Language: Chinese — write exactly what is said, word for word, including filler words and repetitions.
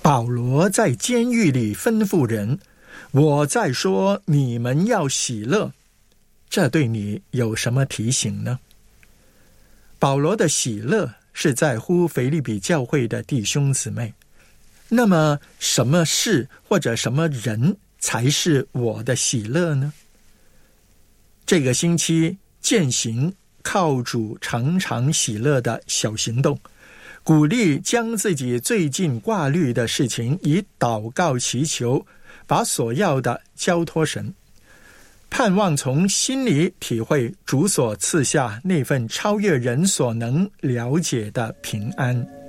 保罗在监狱里吩咐人，我在说你们要喜乐，这对你有什么提醒呢？保罗的喜乐是在乎腓立比教会的弟兄姊妹。那么什么事或者什么人才是我的喜乐呢？这个星期践行靠主常常喜乐的小行动，鼓励将自己最近挂虑的事情以祷告祈求，把所要的交托神，盼望从心里体会主所赐下那份超越人所能了解的平安。